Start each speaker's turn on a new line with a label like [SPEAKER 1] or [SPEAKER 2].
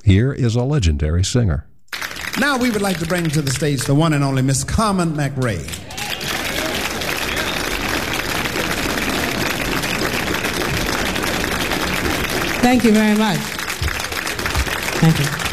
[SPEAKER 1] Here is a legendary singer.
[SPEAKER 2] Now we would like to bring to the stage the one and only Miss Carmen McRae.
[SPEAKER 3] Thank you very much. Thank you.